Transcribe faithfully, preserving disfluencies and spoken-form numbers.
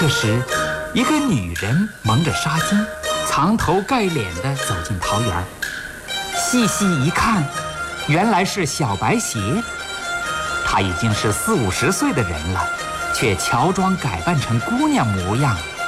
这时，一个女人蒙着纱巾，藏头盖脸地走进桃园。细细一看，原来是小白鞋。她已经是四五十岁的人了，却乔装改扮成姑娘模样，